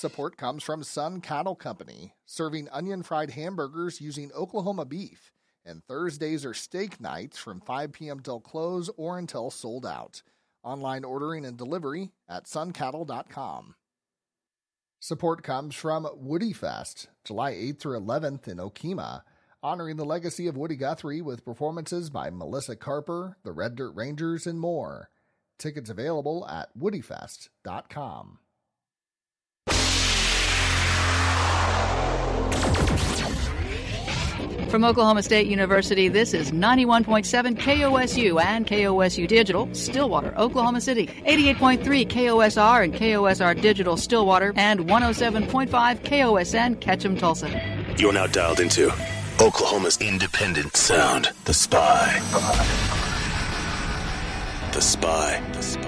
Support comes from Sun Cattle Company, serving onion-fried hamburgers using Oklahoma beef. And Thursdays are steak nights from 5 p.m. till close or until sold out. Online ordering and delivery at suncattle.com. Support comes from Woody Fest, July 8th through 11th in Okemah, honoring the legacy of Woody Guthrie with performances by Melissa Carper, the Red Dirt Rangers, and more. Tickets available at woodyfest.com. From Oklahoma State University, this is 91.7 KOSU and KOSU Digital, Stillwater, Oklahoma City, 88.3 KOSR and KOSR Digital, Stillwater, and 107.5 KOSN, Ketchum, Tulsa. You're now dialed into Oklahoma's independent sound, The Spy. The Spy.